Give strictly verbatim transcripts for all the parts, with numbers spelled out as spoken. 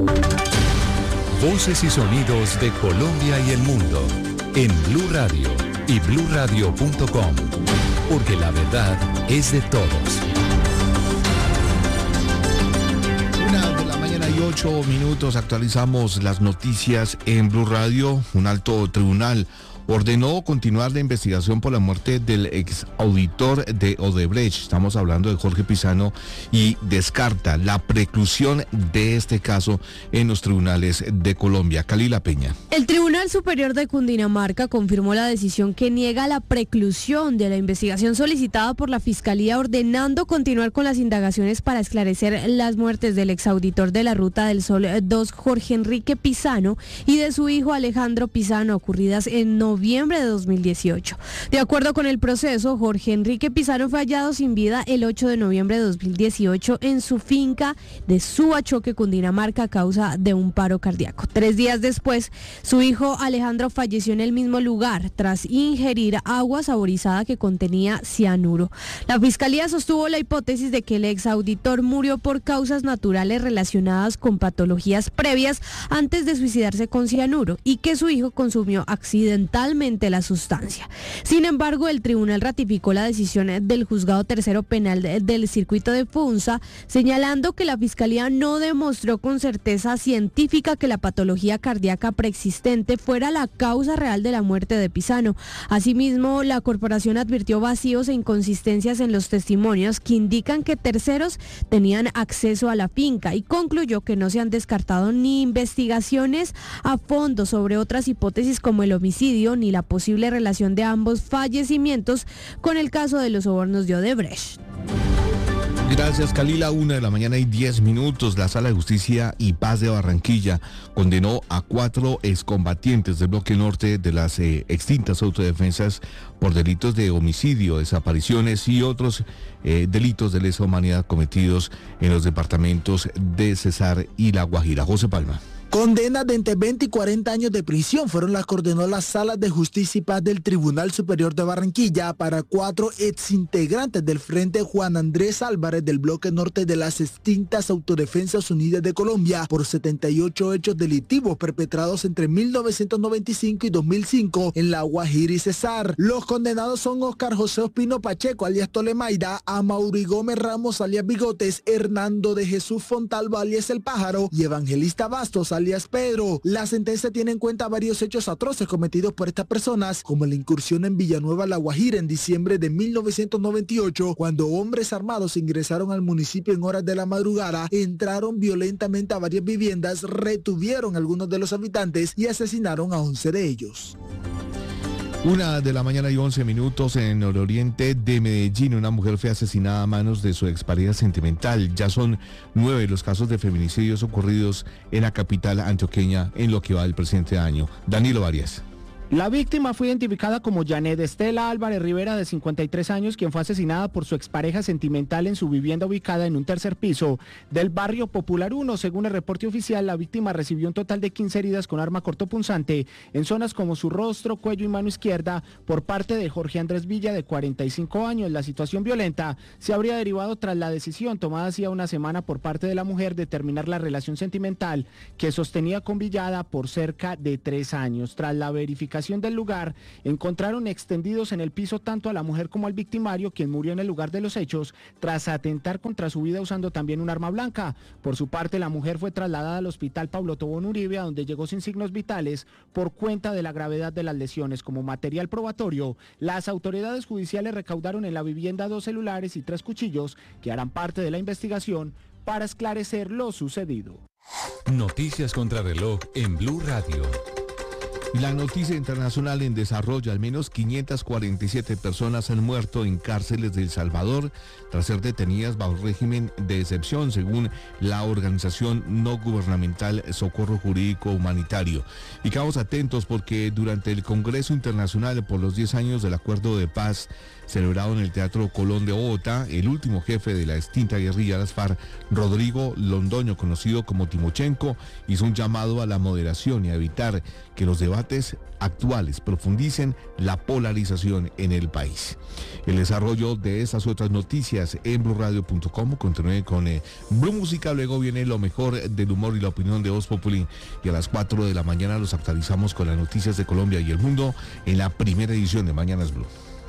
Voces y sonidos de Colombia y el mundo en Blue Radio y blue radio punto com, porque la verdad es de todos. Una de la mañana y ocho minutos, actualizamos las noticias en Blue Radio. Un alto tribunal ordenó continuar la investigación por la muerte del ex auditor de Odebrecht. Estamos hablando de Jorge Pizano, y descarta la preclusión de este caso en los tribunales de Colombia. Kalila Peña. El Tribunal Superior de Cundinamarca confirmó la decisión que niega la preclusión de la investigación solicitada por la Fiscalía, ordenando continuar con las indagaciones para esclarecer las muertes del ex auditor de la Ruta del Sol dos, Jorge Enrique Pizano, y de su hijo Alejandro Pizano, ocurridas en noviembre de dos mil dieciocho. De acuerdo con el proceso, Jorge Enrique Pizano fue hallado sin vida el ocho de noviembre de dos mil dieciocho en su finca de Suachoque, Cundinamarca, a causa de un paro cardíaco. Tres días después, su hijo Alejandro falleció en el mismo lugar tras ingerir agua saborizada que contenía cianuro. La Fiscalía sostuvo la hipótesis de que el ex auditor murió por causas naturales relacionadas con patologías previas antes de suicidarse con cianuro, y que su hijo consumió accidentalmente la sustancia. Sin embargo, el tribunal ratificó la decisión del Juzgado Tercero Penal del Circuito de Funza, señalando que la Fiscalía no demostró con certeza científica que la patología cardíaca preexistente fuera la causa real de la muerte de Pizano. Asimismo, la corporación advirtió vacíos e inconsistencias en los testimonios que indican que terceros tenían acceso a la finca, y concluyó que no se han descartado ni investigaciones a fondo sobre otras hipótesis como el homicidio ni la posible relación de ambos fallecimientos con el caso de los sobornos de Odebrecht. Gracias, Kalila. Una de la mañana y diez minutos. La Sala de Justicia y Paz de Barranquilla condenó a cuatro excombatientes del bloque norte de las eh, extintas autodefensas por delitos de homicidio, desapariciones y otros eh, delitos de lesa humanidad cometidos en los departamentos de Cesar y La Guajira. José Palma. Condenas de entre veinte y cuarenta años de prisión fueron las que ordenó las Salas de Justicia y Paz del Tribunal Superior de Barranquilla para cuatro exintegrantes del Frente Juan Andrés Álvarez del bloque norte de las extintas Autodefensas Unidas de Colombia por setenta y ocho hechos delictivos perpetrados entre mil novecientos noventa y cinco y dos mil cinco en La Guajira y Cesar. Los condenados son Oscar José Ospino Pacheco, alias Tolemaida, Amaury Gómez Ramos, alias Bigotes, Hernando de Jesús Fontalva, alias El Pájaro, y Evangelista Bastos, alias Pedro. La sentencia tiene en cuenta varios hechos atroces cometidos por estas personas, como la incursión en Villanueva, La Guajira, en diciembre de mil novecientos noventa y ocho, cuando hombres armados ingresaron al municipio en horas de la madrugada, entraron violentamente a varias viviendas, retuvieron a algunos de los habitantes y asesinaron a once de ellos. Una de la mañana y once minutos en el oriente de Medellín. Una mujer fue asesinada a manos de su expareja sentimental. Ya son nueve los casos de feminicidios ocurridos en la capital antioqueña en lo que va del presente año. Danilo Arias. La víctima fue identificada como Janet Estela Álvarez Rivera, de cincuenta y tres años, quien fue asesinada por su expareja sentimental en su vivienda ubicada en un tercer piso del barrio Popular uno. Según el reporte oficial, la víctima recibió un total de quince heridas con arma cortopunzante en zonas como su rostro, cuello y mano izquierda por parte de Jorge Andrés Villa, de cuarenta y cinco años. La situación violenta se habría derivado tras la decisión tomada hacía una semana por parte de la mujer de terminar la relación sentimental que sostenía con Villada por cerca de tres años. Tras la verificación del lugar, encontraron extendidos en el piso tanto a la mujer como al victimario, quien murió en el lugar de los hechos tras atentar contra su vida usando también un arma blanca. Por su parte, la mujer fue trasladada al hospital Pablo Tobón Uribe, donde llegó sin signos vitales por cuenta de la gravedad de las lesiones. Como material probatorio, las autoridades judiciales recaudaron en la vivienda dos celulares y tres cuchillos que harán parte de la investigación para esclarecer lo sucedido. Noticias contra reloj en Blue Radio. La noticia internacional en desarrollo: al menos quinientas cuarenta y siete personas han muerto en cárceles de El Salvador tras ser detenidas bajo régimen de excepción, según la organización no gubernamental Socorro Jurídico Humanitario. Y quedamos atentos porque durante el Congreso Internacional por los diez años del Acuerdo de Paz, celebrado en el Teatro Colón de Bogotá, el último jefe de la extinta guerrilla de las FARC, Rodrigo Londoño, conocido como Timochenko, hizo un llamado a la moderación y a evitar que los debates debates actuales profundicen la polarización en el país. El desarrollo de estas otras noticias en blue radio punto com. Continúe con eh, Blue Música, luego viene lo mejor del humor y la opinión de Voz Populi, y a las cuatro de la mañana los actualizamos con las noticias de Colombia y el mundo en la primera edición de Mañanas Blue.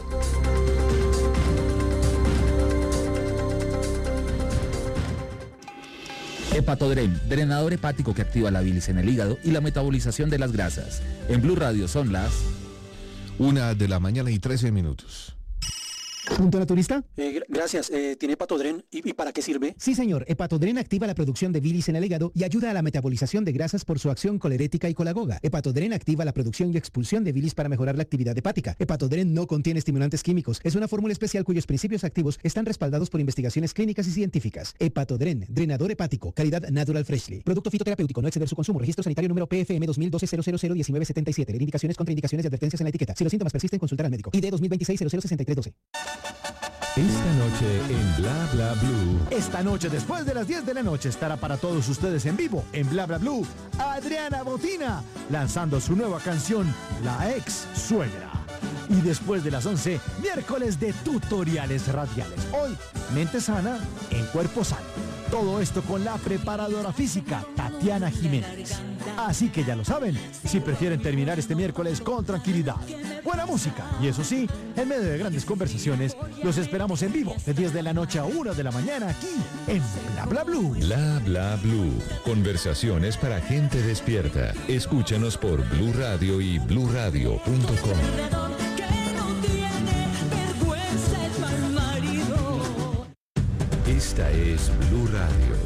Hepatodren, drenador hepático que activa la bilis en el hígado y la metabolización de las grasas. En Blue Radio son las una de la mañana y trece minutos. ¿Punto naturista? Eh, gracias. Eh, ¿Tiene Hepatodren? ¿Y, ¿Y para qué sirve? Sí, señor. Hepatodren activa la producción de bilis en el hígado y ayuda a la metabolización de grasas por su acción colerética y colagoga. Hepatodren activa la producción y expulsión de bilis para mejorar la actividad hepática. Hepatodren no contiene estimulantes químicos. Es una fórmula especial cuyos principios activos están respaldados por investigaciones clínicas y científicas. Hepatodren, drenador hepático, calidad Natural Freshly. Producto fitoterapéutico, no exceder su consumo. Registro sanitario número P F M dos mil doce cero cero cero diecinueve setenta y siete. Indicaciones, contraindicaciones y advertencias en la etiqueta. Si los síntomas persisten, consultar al médico. I D dos mil veintiséis cero cero sesenta y tres doce. Esta noche en Bla Bla Blue. Esta noche, después de las diez de la noche, estará para todos ustedes en vivo, en Bla Bla Blue, Adriana Botina, lanzando su nueva canción, La Ex Suegra. Y después de las once, miércoles de tutoriales radiales. Hoy, mente sana en cuerpo sano. Todo esto con la preparadora física, Tatiana Jiménez. Así que ya lo saben, si prefieren terminar este miércoles con tranquilidad, buena música y eso sí, en medio de grandes conversaciones, los esperamos en vivo de diez de la noche a una de la mañana aquí en Bla Bla Blue. Bla Bla Blue. Conversaciones para gente despierta. Escúchanos por Blue Radio y blue radio punto com. Esta es Blue Radio.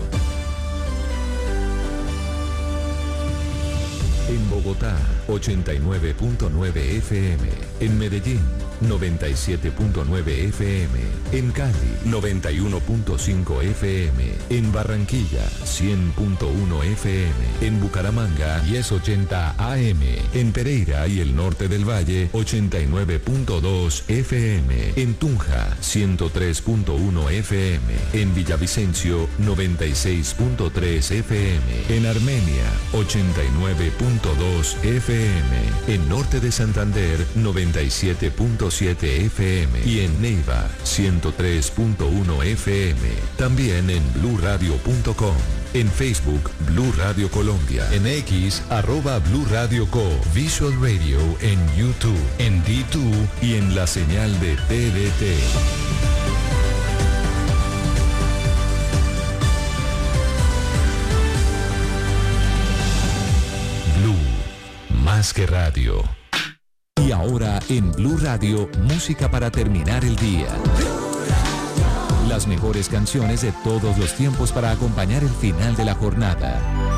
En Bogotá, ochenta y nueve punto nueve F M. En Medellín, noventa y siete punto nueve F M. En Cali, noventa y uno punto cinco F M. En Barranquilla, cien punto uno F M. En Bucaramanga, diez ochenta A M. En Pereira y el norte del Valle, ochenta y nueve punto dos F M. En Tunja, ciento tres punto uno F M. En Villavicencio, noventa y seis punto tres F M. En Armenia, ochenta y nueve punto dos F M. En norte de Santander, noventa y siete punto siete F M. Y en Neiva, ciento tres punto uno F M. También en blue radio punto com. En Facebook, Blue Radio Colombia. En X, arroba Blue Radio Co. Visual Radio en YouTube, en D dos y en la señal de T D T. Blue, más que radio. Y ahora en Blue Radio, música para terminar el día. Las mejores canciones de todos los tiempos para acompañar el final de la jornada.